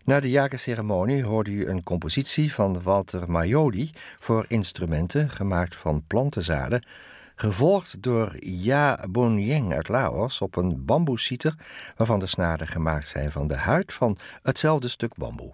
Na de jagerceremonie hoorde u een compositie van Walter Maioli voor instrumenten gemaakt van plantenzaden, gevolgd door Ja Bonyeng uit Laos op een bamboesciter waarvan de snaren gemaakt zijn van de huid van hetzelfde stuk bamboe.